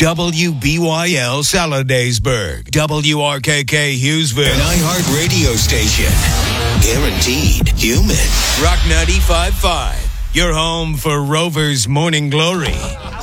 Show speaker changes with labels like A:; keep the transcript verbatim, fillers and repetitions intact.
A: W B Y L Saladaysburg, W R K K Hughesville, an iHeart radio station. Guaranteed human. Rock ninety-five point five, your home for Rover's Morning Glory.